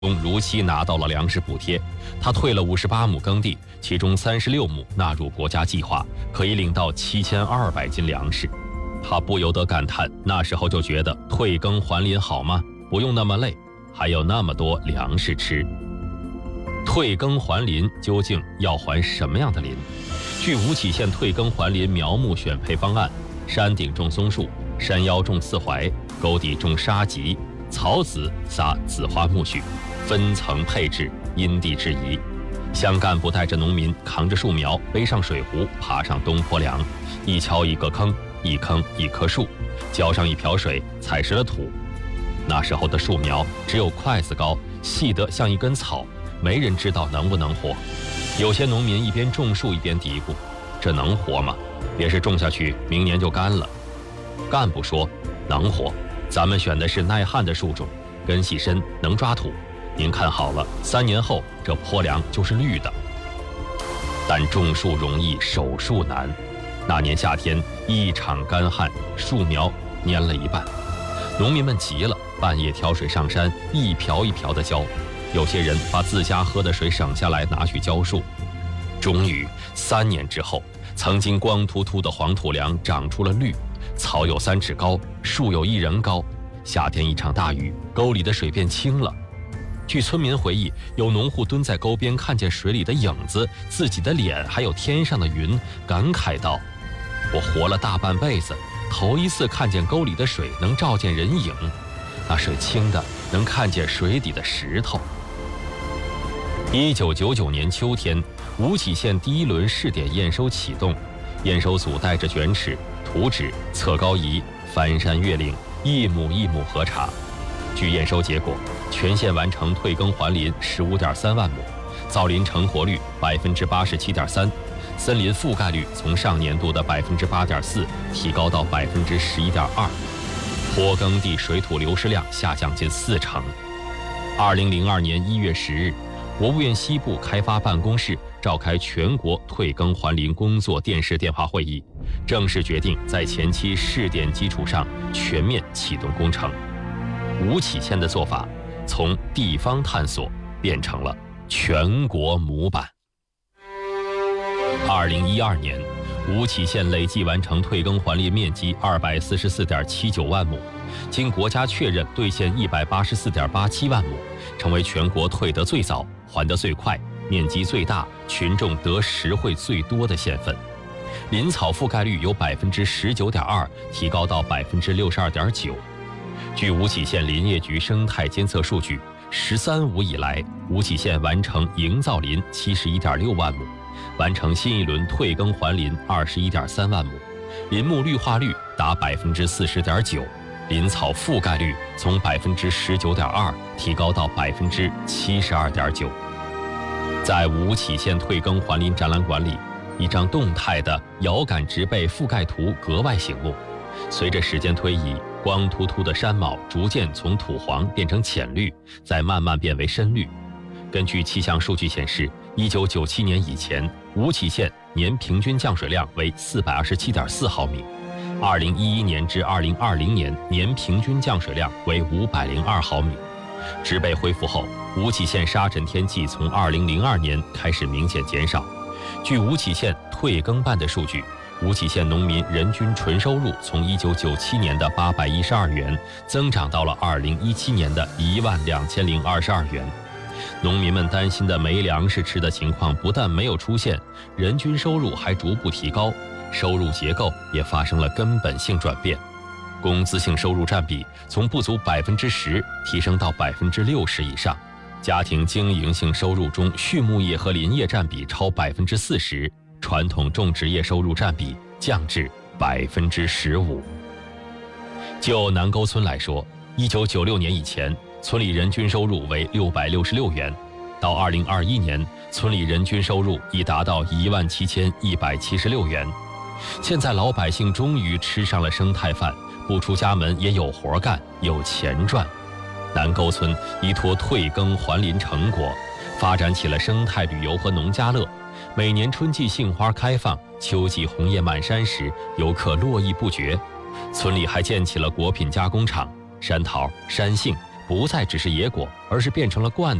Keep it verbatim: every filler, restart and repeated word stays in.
如期拿到了粮食补贴，他退了五十八亩耕地，其中三十六亩纳入国家计划，可以领到七千二百斤粮食。他不由得感叹，那时候就觉得退耕还林好吗？不用那么累，还有那么多粮食吃。退耕还林究竟要还什么样的林？据吴起县退耕还林苗木选配方案，山顶种松树，山腰种四槐，沟底种沙棘，草籽撒紫花苜蓿，分层配置，因地制宜。乡干部带着农民扛着树苗，背上水壶，爬上东坡梁，一锹一个坑，一坑一棵树，浇上一瓢水，踩实了土。那时候的树苗只有筷子高，细得像一根草，没人知道能不能活。有些农民一边种树一边嘀咕：这能活吗？别是种下去明年就干了。干部说：能活，咱们选的是耐旱的树种，根系深，能抓土。您看好了，三年后这坡梁就是绿的。但种树容易，守树难。那年夏天一场干旱，树苗蔫了一半，农民们急了，半夜挑水上山，一瓢一瓢地浇。有些人把自家喝的水省下来拿去浇树。终于三年之后，曾经光秃秃的黄土梁长出了绿，草有三尺高，树有一人高。夏天一场大雨，沟里的水变清了。据村民回忆，有农户蹲在沟边，看见水里的影子，自己的脸，还有天上的云，感慨道：我活了大半辈子，头一次看见沟里的水能照见人影，那水清的能看见水底的石头。一九九九年秋天，吴起县第一轮试点验收启动，验收组带着卷尺、图纸、测高仪，翻山越岭，一亩一亩核查。据验收结果，全县完成退耕还林十五点三万亩，造林成活率百分之八十七点三，森林覆盖率从上年度的百分之八点四提高到百分之十一点二，坡耕地水土流失量下降近四成。二零零二年一月十日，国务院西部开发办公室召开全国退耕还林工作电视电话会议，正式决定在前期试点基础上全面启动工程。吴起县的做法从地方探索变成了全国模板。二零一二年，吴起县累计完成退耕还林面积二百四十四点七九万亩，经国家确认兑现一百八十四点八七万亩，成为全国退得最早、还得最快、面积最大、群众得实惠最多的县份。林草覆盖率由百分之十九点二提高到百分之六十二点九。据吴起县林业局生态监测数据，“十三五”以来，吴起县完成营造林七十一点六万亩，完成新一轮退耕还林二十一点三万亩，林木绿化率达百分之四十点九，林草覆盖率从百分之十九点二提高到百分之七十二点九。在吴起县退耕还林展览馆里，一张动态的遥感植被覆盖图格外醒目。随着时间推移，光秃秃的山毛逐渐从土黄变成浅绿，再慢慢变为深绿。根据气象数据显示，一九九七年以前，吴起县年平均降水量为四百二十七点四毫米，二零一一年至二零二零年年平均降水量为五百零二毫米。植被恢复后，吴起县沙尘天气从二零零二年开始明显减少。据吴起县退耕办的数据，吴起县农民人均纯收入从一九九七年的八百一十二元增长到了二零一七年的一万两千零二十二元。农民们担心的没粮食吃的情况不但没有出现，人均收入还逐步提高，收入结构也发生了根本性转变。工资性收入占比从不足百分之十提升到百分之六十以上，家庭经营性收入中畜牧业和林业占比超百分之四十，传统种植业收入占比降至百分之十五。就南沟村来说，一九九六年以前，村里人均收入为六百六十六元，到二零二一年，村里人均收入已达到一万七千一百七十六元。现在老百姓终于吃上了生态饭，不出家门也有活干，有钱赚。南沟村依托退耕还林成果，发展起了生态旅游和农家乐。每年春季杏花开放，秋季红叶满山时，游客络绎不绝。村里还建起了果品加工厂，山桃、山杏、 不再只是野果，而是变成了罐